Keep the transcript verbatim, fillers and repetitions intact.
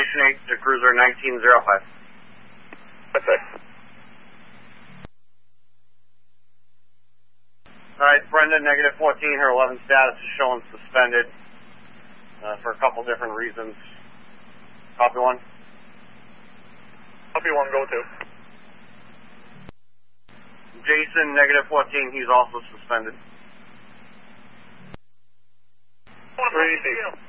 Station eight to Cruiser nineteen oh five. Okay. Alright, Brenda, negative fourteen, her eleven status is showing suspended uh, for a couple different reasons. Copy one. Copy one, go to. Jason, negative fourteen, he's also suspended. Three,